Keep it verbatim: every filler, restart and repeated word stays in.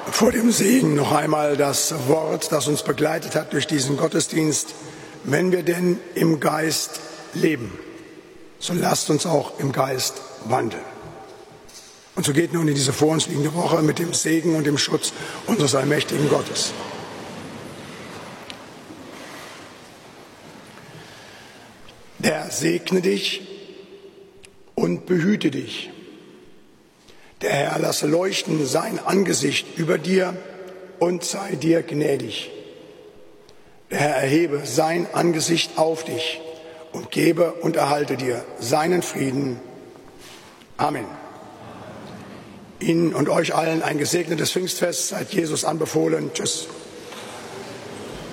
Vor dem Segen noch einmal das Wort, das uns begleitet hat durch diesen Gottesdienst. Wenn wir denn im Geist leben, so lasst uns auch im Geist wandeln. Und so geht nun in diese vor uns liegende Woche mit dem Segen und dem Schutz unseres allmächtigen Gottes. Der segne dich und behüte dich. Der Herr lasse leuchten sein Angesicht über dir und sei dir gnädig. Der Herr erhebe sein Angesicht auf dich und gebe und erhalte dir seinen Frieden. Amen. Ihnen und euch allen ein gesegnetes Pfingstfest. Seid Jesus anbefohlen. Tschüss.